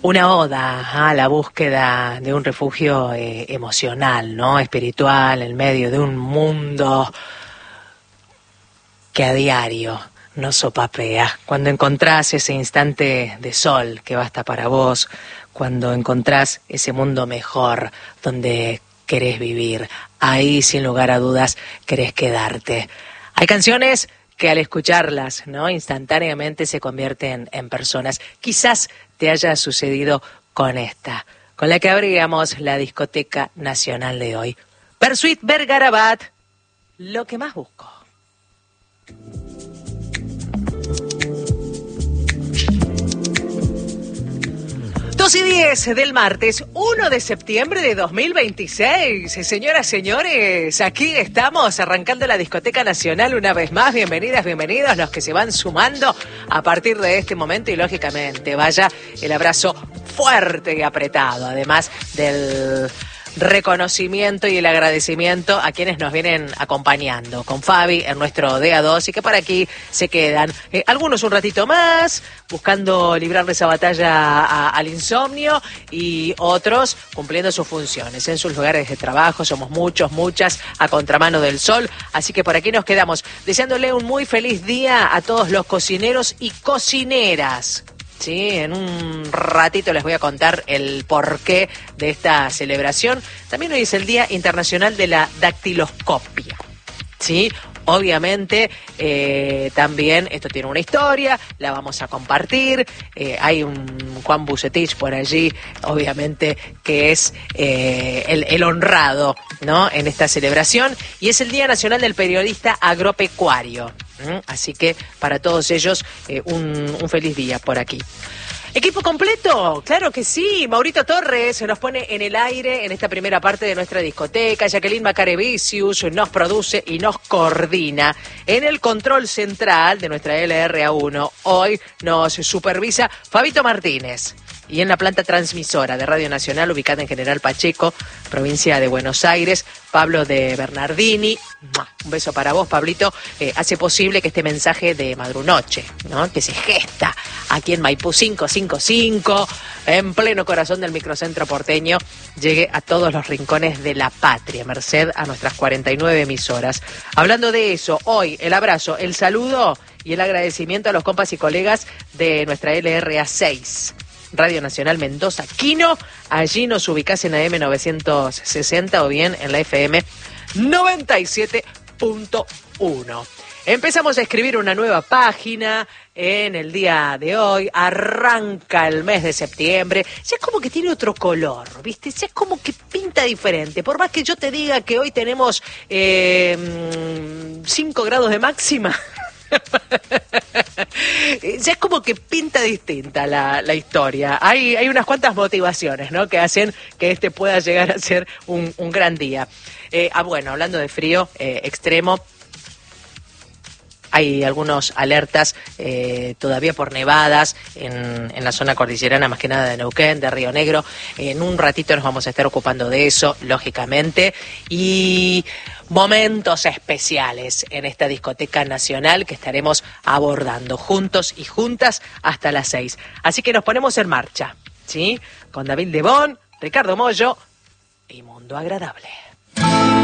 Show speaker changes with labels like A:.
A: una oda a la búsqueda de un refugio emocional, ¿no? Espiritual, en medio de un mundo que a diario nos sopapea. Cuando encontrás ese instante de sol que basta para vos, cuando encontrás ese mundo mejor donde querés vivir, ahí sin lugar a dudas querés quedarte. Hay canciones que al escucharlas, ¿no?, instantáneamente se convierten en personas. Quizás te haya sucedido con esta, con la que abríamos la discoteca nacional de hoy. Bersuit Vergarabat, lo que más busco. 2:10 del martes 1 de septiembre de 2026. Señoras, señores, aquí estamos arrancando la discoteca nacional una vez más. Bienvenidas, bienvenidos los que se van sumando a partir de este momento y lógicamente vaya el abrazo fuerte y apretado, además del reconocimiento y el agradecimiento a quienes nos vienen acompañando con Fabi en nuestro DA2 y que por aquí se quedan algunos un ratito más buscando librarle esa batalla al insomnio y otros cumpliendo sus funciones en sus lugares de trabajo. Somos muchos, muchas a contramano del sol, así que por aquí nos quedamos deseándole un muy feliz día a todos los cocineros y cocineras. Sí, en un ratito les voy a contar el porqué de esta celebración. También hoy es el Día Internacional de la Dactiloscopia. Sí, obviamente también esto tiene una historia, la vamos a compartir. Hay un Juan Bucetich por allí, obviamente, que es el honrado, ¿no?, en esta celebración. Y es el Día Nacional del Periodista Agropecuario. Así que para todos ellos un feliz día por aquí. ¿Equipo completo? Claro que sí. Maurito Torres se nos pone en el aire en esta primera parte de nuestra discoteca. Jacqueline Macarevicius nos produce y nos coordina. En el control central de nuestra LRA1 hoy nos supervisa Fabito Martínez. Y en la planta transmisora de Radio Nacional, ubicada en General Pacheco, provincia de Buenos Aires, Pablo de Bernardini. Un beso para vos, Pablito. Hace posible que este mensaje de Madrunoche, ¿no?, que se gesta aquí en Maipú 555, en pleno corazón del microcentro porteño, llegue a todos los rincones de la patria, merced a nuestras 49 emisoras. Hablando de eso, hoy el abrazo, el saludo y el agradecimiento a los compas y colegas de nuestra LRA 6. Radio Nacional Mendoza Quino, allí nos ubicás en AM 960 o bien en la FM 97.1. Empezamos a escribir una nueva página en el día de hoy, arranca el mes de septiembre, ya es como que tiene otro color, ¿viste? Ya es como que pinta diferente, por más que yo te diga que hoy tenemos 5 grados de máxima. Ya es como que pinta distinta la historia. Hay unas cuantas motivaciones, ¿no?, que hacen que este pueda llegar a ser un gran día. Bueno, hablando de frío extremo, hay algunas alertas todavía por nevadas en la zona cordillerana, más que nada de Neuquén, de Río Negro. En un ratito nos vamos a estar ocupando de eso, lógicamente. Y momentos especiales en esta discoteca nacional que estaremos abordando juntos y juntas hasta las 6. Así que nos ponemos en marcha, ¿sí? Con David Lebón, Ricardo Mollo y Mundo Agradable.